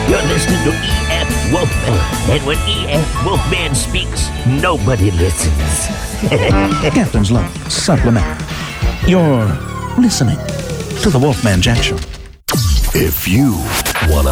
You're listening to E.F. Wolfman, and when E.F. Wolfman speaks, nobody listens. Captain's Log Supplement. You're listening to the Wolfman Jack Show. If you want to